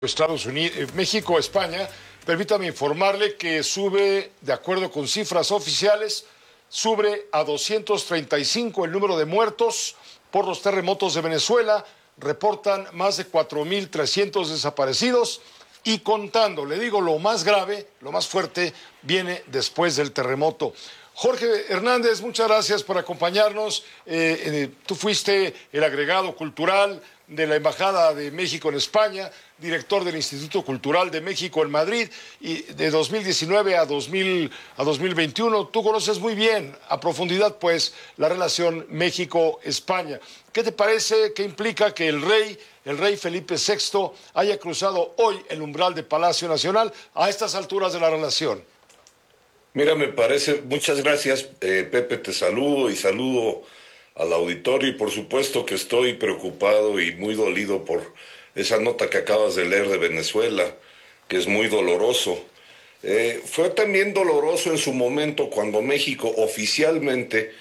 Estados Unidos, México, España, permítame informarle que sube, de acuerdo con cifras oficiales, sube a 235 el número de muertos por los terremotos de Venezuela. Reportan más de 4.300 desaparecidos y contando. Le digo, lo más grave, lo más fuerte, viene después del terremoto. Jorge Hernández, muchas gracias por acompañarnos. Tú fuiste el agregado cultural de la Embajada de México en España, director del Instituto Cultural de México en Madrid, y de 2019 a 2021. Tú conoces muy bien, a profundidad, pues, la relación México-España. ¿Qué te parece, qué implica que el rey Felipe VI haya cruzado hoy el umbral de Palacio Nacional a estas alturas de la relación? Mira, me parece, muchas gracias, Pepe, te saludo y saludo al auditorio y por supuesto que estoy preocupado y muy dolido por esa nota que acabas de leer de Venezuela, que es muy doloroso. Fue también doloroso en su momento cuando México oficialmente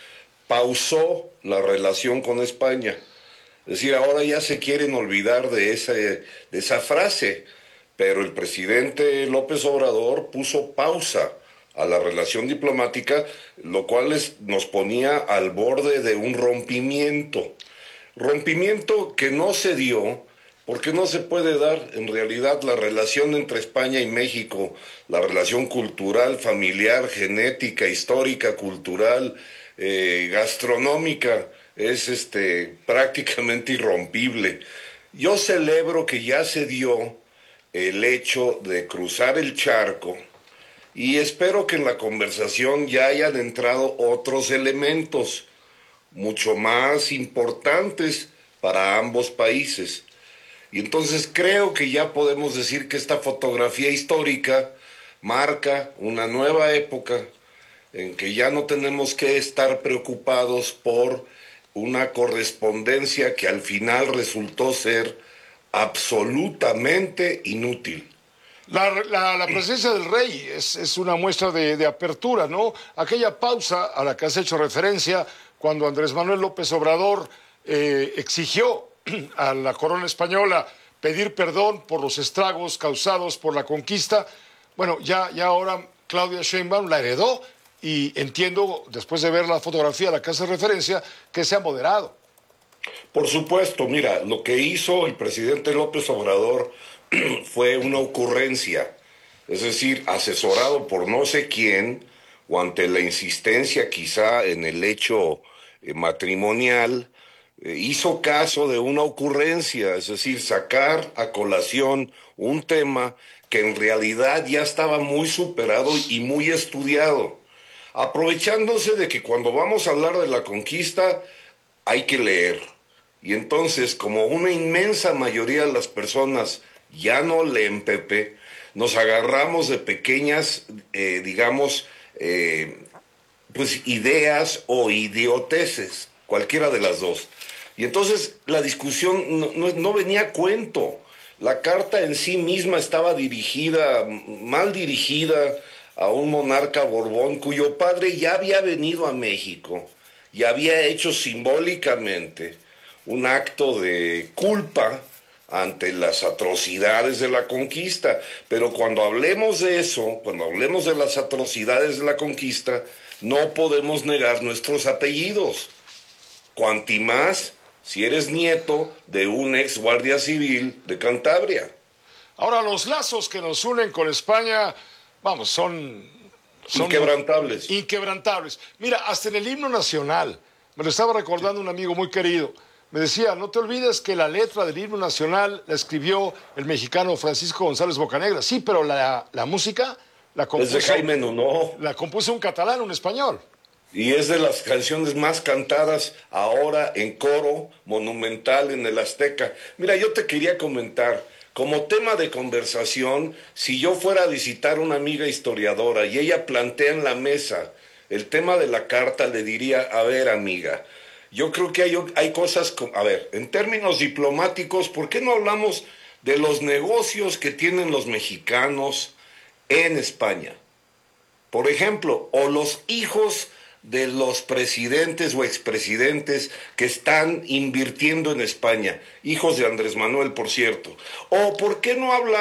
pausó la relación con España. Es decir, ahora ya se quieren olvidar de esa frase, pero el presidente López Obrador puso pausa a la relación diplomática, lo cual nos ponía al borde de un rompimiento. Rompimiento que no se dio, porque no se puede dar en realidad la relación entre España y México, la relación cultural, familiar, genética, histórica, cultural, gastronómica, es prácticamente irrompible. Yo celebro que ya se dio el hecho de cruzar el charco y espero que en la conversación ya hayan entrado otros elementos mucho más importantes para ambos países. Y entonces creo que ya podemos decir que esta fotografía histórica marca una nueva época en que ya no tenemos que estar preocupados por una correspondencia que al final resultó ser absolutamente inútil. La presencia del rey es una muestra de apertura, ¿no? Aquella pausa a la que has hecho referencia cuando Andrés Manuel López Obrador exigió a la corona española pedir perdón por los estragos causados por la conquista. Bueno, ya ahora Claudia Sheinbaum la heredó y entiendo, después de ver la fotografía a la que hace referencia, que se ha moderado. Por supuesto, mira, lo que hizo el presidente López Obrador fue una ocurrencia, es decir, asesorado por no sé quién, o ante la insistencia quizá en el hecho matrimonial, hizo caso de una ocurrencia, es decir, sacar a colación un tema que en realidad ya estaba muy superado y muy estudiado, aprovechándose de que cuando vamos a hablar de la conquista hay que leer. Y entonces, como una inmensa mayoría de las personas ya no leen, Pepe, nos agarramos de pequeñas, pues ideas o idioteces, cualquiera de las dos. Y entonces la discusión no venía a cuento. La carta en sí misma estaba dirigida, mal dirigida, a un monarca Borbón cuyo padre ya había venido a México y había hecho simbólicamente un acto de culpa ante las atrocidades de la conquista. Pero cuando hablemos de eso, cuando hablemos de las atrocidades de la conquista, no podemos negar nuestros apellidos. Cuanti más si eres nieto de un ex guardia civil de Cantabria. Ahora, los lazos que nos unen con España, vamos, son inquebrantables. Inquebrantables. Mira, hasta en el himno nacional, me lo estaba recordando un amigo muy querido, me decía, no te olvides que la letra del himno nacional la escribió el mexicano Francisco González Bocanegra. Sí, pero la música la compuso, es de Jaime Nuno. La compuso un catalán, un español. Y es de las canciones más cantadas ahora en coro monumental en el Azteca. Mira, yo te quería comentar, como tema de conversación, si yo fuera a visitar a una amiga historiadora y ella plantea en la mesa el tema de la carta, le diría, a ver, amiga, yo creo que hay cosas, a ver, en términos diplomáticos, ¿por qué no hablamos de los negocios que tienen los mexicanos en España? Por ejemplo, o los hijos de los presidentes o expresidentes que están invirtiendo en España, hijos de Andrés Manuel, por cierto? ¿O por qué no habla